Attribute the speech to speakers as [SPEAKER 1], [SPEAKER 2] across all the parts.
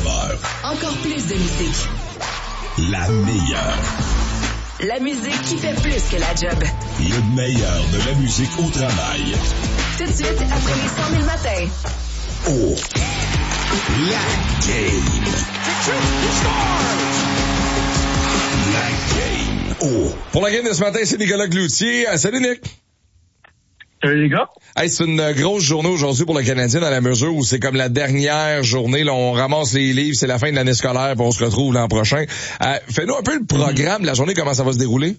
[SPEAKER 1] 9h.
[SPEAKER 2] Encore plus de musique.
[SPEAKER 1] La meilleure.
[SPEAKER 2] La musique qui fait plus que la job.
[SPEAKER 1] Le meilleur de la musique au travail.
[SPEAKER 2] Tout de suite, après les 100 000 matins.
[SPEAKER 1] Oh. La game. La game. Oh.
[SPEAKER 3] Pour la game de ce matin, c'est Nicolas Cloutier. Salut Nick.
[SPEAKER 4] Salut les gars.
[SPEAKER 3] Hey, c'est une grosse journée aujourd'hui pour le Canadien dans la mesure où c'est comme la dernière journée. Là, on ramasse les livres, c'est la fin de l'année scolaire, puis on se retrouve l'an prochain. Fais-nous un peu le programme de la journée, comment ça va se dérouler?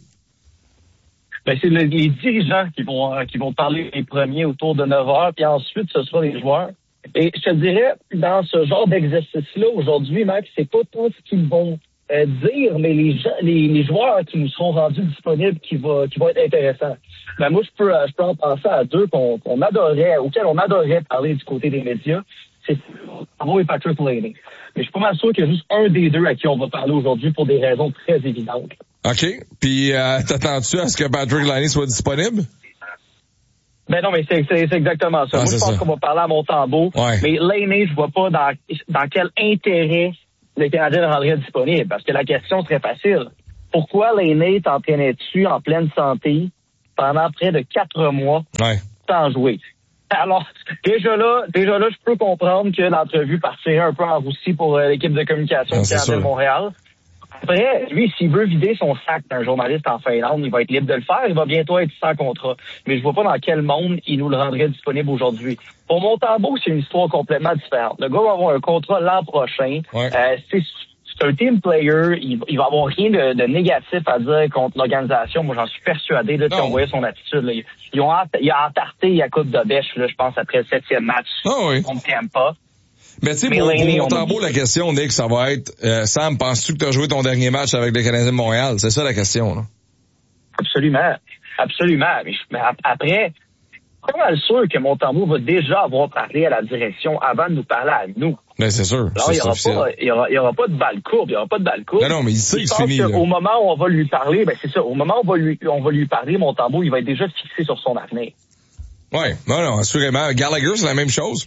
[SPEAKER 4] Ben, c'est les dirigeants qui vont parler les premiers autour de 9h, puis ensuite, ce sera les joueurs. Et je te dirais, dans ce genre d'exercice-là, aujourd'hui, Max, c'est pas tout ce qu'ils vont dire, mais les joueurs qui nous seront rendus disponibles qui vont être intéressants. Ben moi, je peux en penser à deux auxquels on adorerait parler du côté des médias. C'est Montembeault et Patrick Laine. Mais je suis pas mal sûr qu'il y a juste un des deux à qui on va parler aujourd'hui pour des raisons très évidentes.
[SPEAKER 3] OK. Puis t'attends-tu à ce que Patrick Laine soit disponible?
[SPEAKER 4] Ben non, mais c'est exactement ça. Moi, je pense qu'on va parler à Montembeault. Ouais. Mais Laine, je vois pas dans quel intérêt le Canadien le rendrait disponible. Parce que la question serait facile. Pourquoi Laine t'entraînais-tu en pleine santé pendant près de 4 mois sans jouer? Alors, déjà là, je peux comprendre que l'entrevue partirait un peu en roussi pour l'équipe de communication du Canadien de Montréal. Après, lui, s'il veut vider son sac d'un journaliste en Finlande, il va être libre de le faire. Il va bientôt être sans contrat. Mais je vois pas dans quel monde il nous le rendrait disponible aujourd'hui. Pour Montembeault, c'est une histoire complètement différente. Le gars va avoir un contrat l'an prochain. Ouais. C'est un team player. Il va avoir rien de négatif à dire contre l'organisation. Moi, j'en suis persuadé. Là, on voyait son attitude. Là. Il a entarté Jakub Dobeš, là, je pense, après le 7e match. On ne t'aime pas.
[SPEAKER 3] Mais tu sais, pour Montembeault, la question, Nick, ça va être, Sam, penses-tu que tu as joué ton dernier match avec le Canadien de Montréal? C'est ça la question, là.
[SPEAKER 4] Absolument. Mais après, pas mal sûr que Montembeault va déjà avoir parlé à la direction avant de nous parler à nous.
[SPEAKER 3] Ben, c'est sûr.
[SPEAKER 4] Alors, il y aura pas de balle courbe.
[SPEAKER 3] Non, mais il sait que c'est fini, là.
[SPEAKER 4] Au moment où on va lui parler, ben, c'est ça. Au moment où on va lui parler, Montembeault, il va être déjà fixé sur son avenir.
[SPEAKER 3] Ouais. Non, assurément. Gallagher, c'est la même chose.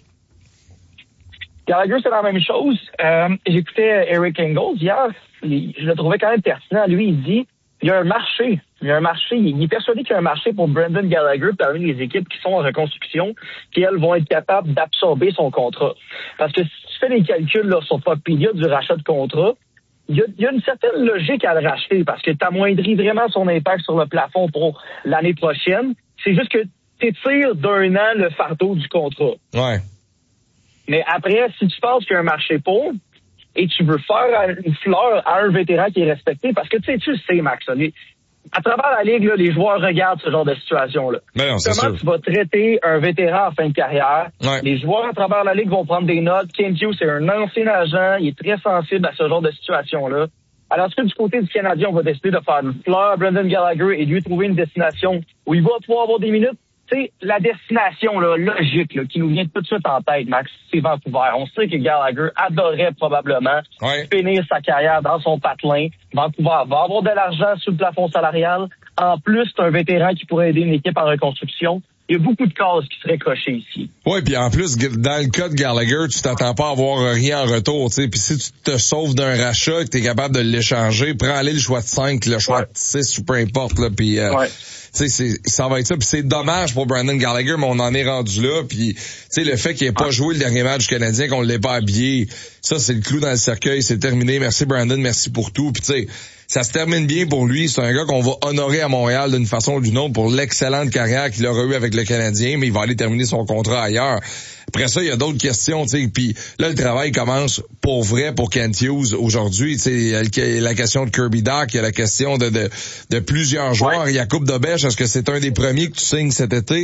[SPEAKER 4] Gallagher, c'est la même chose. J'écoutais Eric Engels hier. Je le trouvais quand même pertinent. Lui, il dit, il y a un marché. Il est persuadé qu'il y a un marché pour Brendan Gallagher parmi les équipes qui sont en reconstruction, qui, elles, vont être capables d'absorber son contrat. Parce que si tu fais les calculs là, sur Poppedia du rachat de contrat, il y a une certaine logique à le racheter parce que tu amoindris vraiment son impact sur le plafond pour l'année prochaine. C'est juste que tu étires d'un an le fardeau du contrat.
[SPEAKER 3] Ouais.
[SPEAKER 4] Mais après, si tu penses qu'il y a un marché pour, et tu veux faire une fleur à un vétéran qui est respecté, parce que tu sais, Max, à travers la Ligue, là, les joueurs regardent ce genre de situation-là. Comment tu vas traiter un vétéran en fin de carrière? Ouais. Les joueurs à travers la Ligue vont prendre des notes. Kent Hughes, c'est un ancien agent, il est très sensible à ce genre de situation-là. Alors que du côté du Canadien, on va décider de faire une fleur à Brendan Gallagher et lui trouver une destination où il va pouvoir avoir des minutes. Tu sais, la destination là, logique là, qui nous vient tout de suite en tête, Max, c'est Vancouver. On sait que Gallagher adorerait probablement finir sa carrière dans son patelin. Vancouver va avoir de l'argent sur le plafond salarial. En plus, c'est un vétéran qui pourrait aider une équipe en reconstruction. Il y a beaucoup de cases qui seraient cochées ici.
[SPEAKER 3] Oui, puis en plus, dans le cas de Gallagher, tu t'attends pas à avoir rien en retour, tu sais. Puis si tu te sauves d'un rachat et que tu es capable de l'échanger, prends-le le choix de 5, le choix de 6 ou peu importe, là, puis tu sais, ça va être ça. Puis c'est dommage pour Brendan Gallagher, mais on en est rendu là. Puis tu sais, le fait qu'il ait pas joué le dernier match canadien, qu'on l'ait pas habillé, ça c'est le clou dans le cercueil. C'est terminé. Merci Brandon, merci pour tout. Puis tu sais, ça se termine bien pour lui. C'est un gars qu'on va honorer à Montréal d'une façon ou d'une autre pour l'excellente carrière qu'il aura eue avec le Canadien, mais il va aller terminer son contrat ailleurs. Après ça, il y a d'autres questions, tu sais. Puis là, le travail commence pour vrai pour Kent Hughes aujourd'hui. Tu sais, il y a la question de Kirby Dach, il y a la question de plusieurs joueurs. Jakub Dobeš, est-ce que c'est un des premiers que tu signes cet été?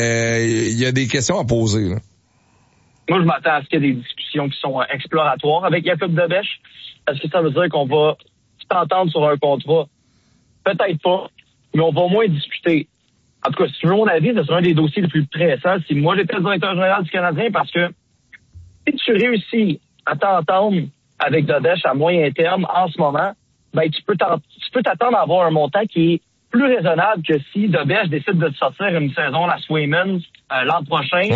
[SPEAKER 3] Il y a des questions à poser, là.
[SPEAKER 4] Moi, je m'attends à ce qu'il y ait des discussions qui sont exploratoires avec Jakub Dobeš. Est-ce que ça veut dire qu'on va s'entendre sur un contrat? Peut-être pas, mais on va au moins discuter. En tout cas, si tu veux mon avis, ce serait un des dossiers les plus pressants si moi j'étais le directeur général du Canadien, parce que si tu réussis à t'entendre avec Dobeš à moyen terme en ce moment, ben tu peux t'attendre à avoir un montant qui est plus raisonnable que si Dobeš décide de te sortir une saison à la Swayman l'an prochain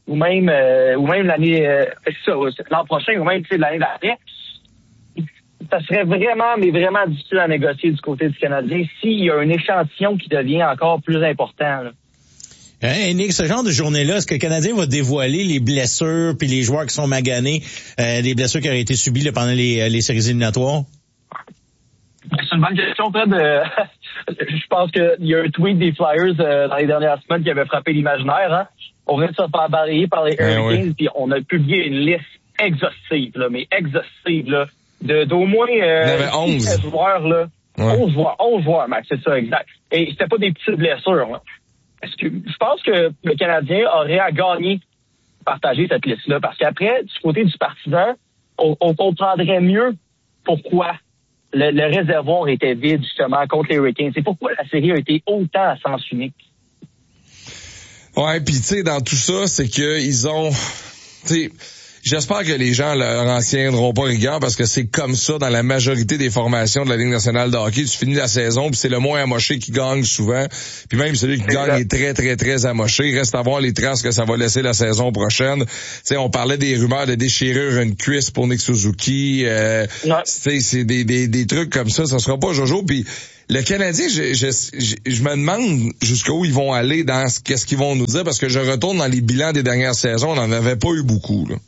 [SPEAKER 4] ou même l'année, l'an prochain, ou même l'année d'après, ça serait vraiment, mais vraiment difficile à négocier du côté du Canadien s'il y a un échantillon qui devient encore plus important. Là.
[SPEAKER 5] Nick, ce genre de journée-là, est-ce que le Canadien va dévoiler les blessures puis les joueurs qui sont maganés, des blessures qui auraient été subies là, pendant les séries éliminatoires?
[SPEAKER 4] C'est une bonne question, Fred. Je pense qu'il y a un tweet des Flyers dans les dernières semaines qui avait frappé l'imaginaire. Hein? On vient de se faire balayer par les Hurricanes, puis on a publié une liste exhaustive, là, d'au moins 11 joueurs, là. Ouais. 11 joueurs, Max, c'est ça, exact. Et c'était pas des petites blessures, là. Est-ce que je pense que le Canadien aurait à gagner partager cette liste-là, parce qu'après, du côté du partisan, on comprendrait mieux pourquoi le réservoir était vide, justement, contre les Hurricanes. C'est pourquoi la série a été autant à sens unique.
[SPEAKER 3] Ouais, puis tu sais, dans tout ça, c'est que ils ont... Tu sais, j'espère que les gens leur tiendront pas rigueur parce que c'est comme ça dans la majorité des formations de la Ligue nationale de hockey. Tu finis la saison puis c'est le moins amoché qui gagne souvent. Puis même celui qui gagne est très, très, très amoché. Il reste à voir les traces que ça va laisser la saison prochaine. Tu sais, on parlait des rumeurs de déchirer une cuisse pour Nick Suzuki. C'est des trucs comme ça. Ça sera pas Jojo. Puis le Canadien, je me demande jusqu'où ils vont aller dans qu'est-ce qu'ils vont nous dire parce que je retourne dans les bilans des dernières saisons. On n'en avait pas eu beaucoup, là.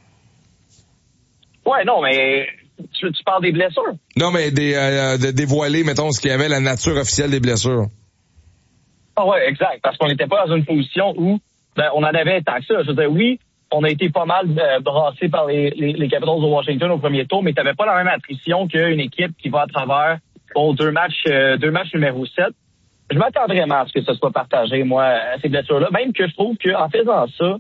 [SPEAKER 4] Ouais, non, mais tu parles des blessures?
[SPEAKER 3] Non, mais de dévoiler, mettons, ce qu'il y avait, la nature officielle des blessures.
[SPEAKER 4] Ah ouais, exact. Parce qu'on n'était pas dans une position où on en avait tant que ça. Je veux dire, oui, on a été pas mal brassé par les Capitals de Washington au premier tour, mais tu n'avais pas la même attrition qu'une équipe qui va à travers deux matchs numéro 7. Je m'attends vraiment à ce que ce soit partagé, moi, ces blessures-là. Même que je trouve qu'en faisant ça,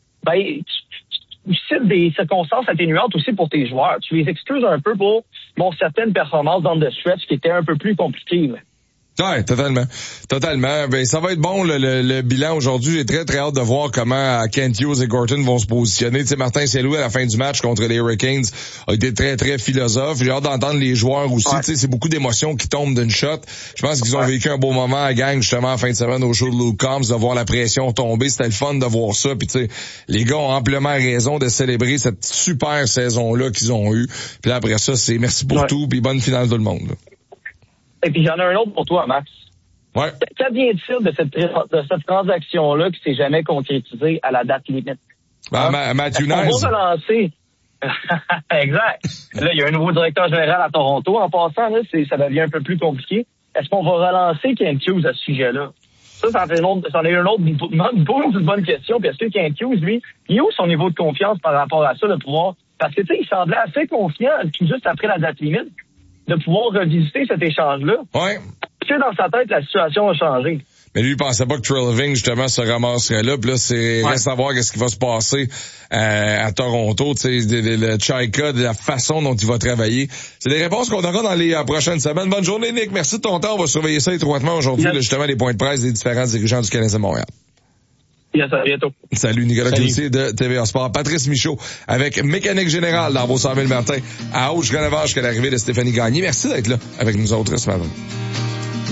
[SPEAKER 4] tu cites des circonstances atténuantes aussi pour tes joueurs. Tu les excuses un peu pour certaines performances dans le stretch qui étaient un peu plus compliquées.
[SPEAKER 3] Ouais, totalement. Ben, ça va être bon, le bilan aujourd'hui. J'ai très, très hâte de voir comment Kent Hughes et Gorton vont se positionner. Tu sais, Martin Saint-Louis, à la fin du match contre les Hurricanes, a été très, très philosophe. J'ai hâte d'entendre les joueurs aussi. Ouais. Tu sais, c'est beaucoup d'émotions qui tombent d'une shot. Je pense qu'ils ont vécu un beau moment à gang, justement, en fin de semaine au show de Luke Combs, de voir la pression tomber. C'était le fun de voir ça. Puis, tu sais, les gars ont amplement raison de célébrer cette super saison-là qu'ils ont eue. Puis après ça, c'est merci pour tout, puis bonne finale tout le monde, là.
[SPEAKER 4] Et puis, j'en ai un autre pour toi, Max.
[SPEAKER 3] Ouais.
[SPEAKER 4] Qu'advient-il de cette transaction-là qui s'est jamais concrétisée à la date limite?
[SPEAKER 3] Matthew Nice.
[SPEAKER 4] On va relancer. Exact. Là, il y a un nouveau directeur général à Toronto. En passant, là, ça devient un peu plus compliqué. Est-ce qu'on va relancer Kent Hughes à ce sujet-là? Ça en est une bonne question. Puis est-ce que Kent Hughes, lui, il est où son niveau de confiance par rapport à ça, de pouvoir... Parce que, tu sais, il semblait assez confiant tout juste après la date limite de pouvoir revisiter cet échange-là.
[SPEAKER 3] Ouais.
[SPEAKER 4] Parce que dans sa tête, la situation a changé.
[SPEAKER 3] Mais lui, il pensait pas que Treliving, justement, se ramasserait là. Puis là, reste à voir qu'est-ce qui va se passer à Toronto. Tu sais, le Chaika, de la façon dont il va travailler. C'est des réponses qu'on aura dans les prochaines semaines. Bonne journée, Nick. Merci de ton temps. On va surveiller ça étroitement aujourd'hui, là, justement, les points de presse des différents dirigeants du Canadien de Montréal.
[SPEAKER 4] Yes, à bientôt.
[SPEAKER 3] Salut, Nicolas Cloutier de TVA Sport. Patrice Michaud avec Mécanique Générale dans vos 100 000 Martin à Auch-Renavage, qu'à l'arrivée de Stéphanie Gagné. Merci d'être là avec nous autres ce matin.